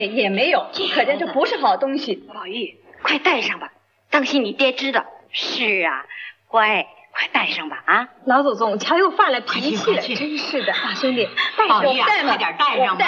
也没有，可见这不是好东西。 宝玉，快带上吧，当心你爹知道。是啊，乖，快带上吧啊！ 老祖宗，瞧又犯了脾气了，真是的。大兄弟，带上，快点带上吧。